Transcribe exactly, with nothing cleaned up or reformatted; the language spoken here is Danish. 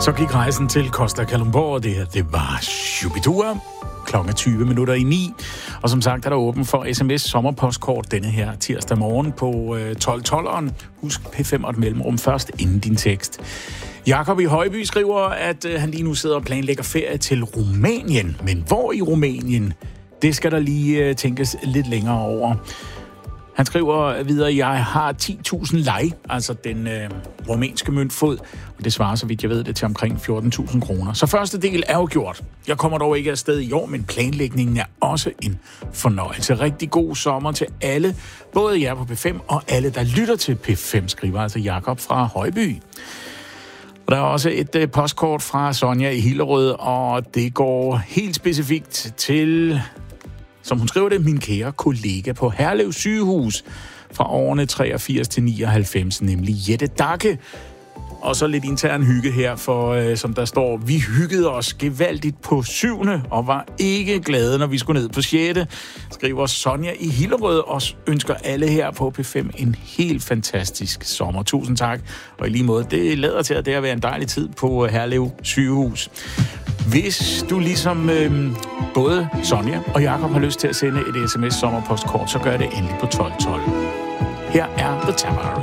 Så gik rejsen til Costa Kalundborg, det her, det var Shubidua. Klokken er tyve minutter i ni, og som sagt er der åben for sms sommerpostkort denne her tirsdag morgen på tolv tolveren. Husk P fem og et mellemrum først inden din tekst. Jakob i Højby skriver, at han lige nu sidder og planlægger ferie til Rumænien. Men hvor i Rumænien? Det skal der lige tænkes lidt længere over. Han skriver videre, jeg har ti tusind lei, altså den øh, rumænske møntfod, og det svarer, så vidt jeg ved det, til omkring fjorten tusind kroner. Så første del er jo gjort. Jeg kommer dog ikke afsted i år, men planlægningen er også en fornøjelse. Rigtig god sommer til alle, både jer på P fem og alle, der lytter til P fem, skriver altså Jakob fra Højby. Og der er også et øh, postkort fra Sonja i Hillerød, og det går helt specifikt til, som hun skriver det, min kære kollega på Herlev sygehus fra årene treogfirs til nioghalvfems, nemlig Jette Dakke. Og så lidt intern hygge her, for øh, som der står, vi hyggede os gevaldigt på syvende og var ikke glade, når vi skulle ned på sjette, skriver Sonja i Hillerød, og ønsker alle her på P fem en helt fantastisk sommer. Tusind tak, og i lige måde, det lader til, at det har været en dejlig tid på Herlev sygehus. Hvis du ligesom øh, både Sonja og Jakob har lyst til at sende et sms sommerpostkort, så gør det endelig på tolv tolv. Her er The Towers.